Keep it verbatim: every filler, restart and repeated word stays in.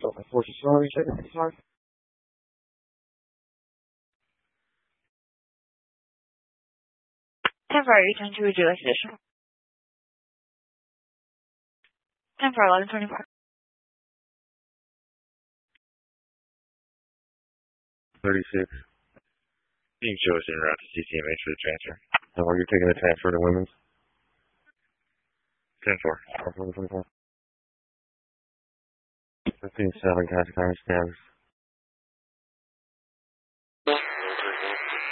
my forces slowly, second five. ten for return to reduce additional. ten for eleven twenty-four. thirty-six. Being show us en route to C C M H for the transfer. How are you taking the transfer to women's? ten four. twenty-four. fifteen seven, contact time stands.